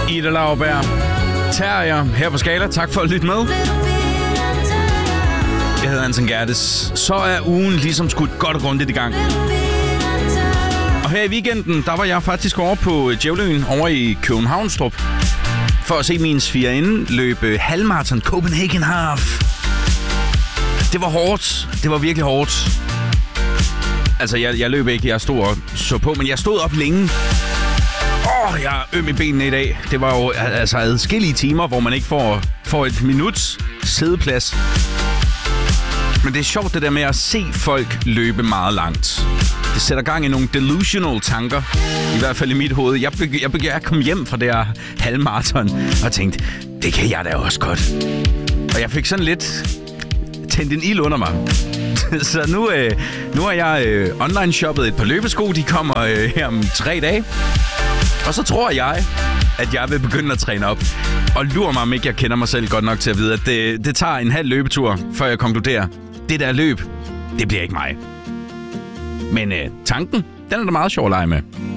Ida Lauberg, Terrier her på Skala. Tak for at lytte med. Jeg hedder Anton Gerdes. Så er ugen ligesom skudt godt og grundigt i gang. Og her i weekenden, der var jeg faktisk over på Djævleøen over i Københavnstrup for at se min svigerinde løbe halvmarathon Copenhagen Half. Det var hårdt. Det var virkelig hårdt. Altså, jeg løb ikke. Jeg stod og så på, men jeg stod op længe. Jeg er øm i benene i dag. Det var jo altså adskillige timer, hvor man ikke får et minuts siddeplads. Men det er sjovt det der med at se folk løbe meget langt. Det sætter gang i nogle delusional tanker. I hvert fald i mit hoved. Jeg kom hjem fra det her halvmarathon og tænkte, det kan jeg da også godt. Og jeg fik sådan lidt tændt en ild under mig. Så nu har jeg online shoppet et par løbesko. De kommer her om 3 dage. Og så tror jeg, at jeg vil begynde at træne op. Og lurer mig, om ikke jeg kender mig selv godt nok til at vide, at det tager en halv løbetur, før jeg konkluderer. Det der løb, det bliver ikke mig. Men tanken, den er da meget sjov at lege med.